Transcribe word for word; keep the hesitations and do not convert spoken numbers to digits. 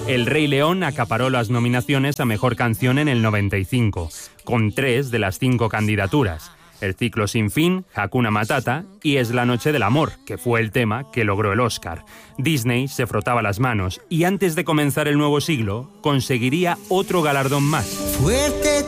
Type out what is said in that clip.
El Rey León acaparó las nominaciones a Mejor Canción en el noventa y cinco, con tres de las cinco candidaturas. El ciclo sin fin, Hakuna Matata y Es la noche del amor, que fue el tema que logró el Oscar. Disney se frotaba las manos y antes de comenzar el nuevo siglo conseguiría otro galardón más. Fuerte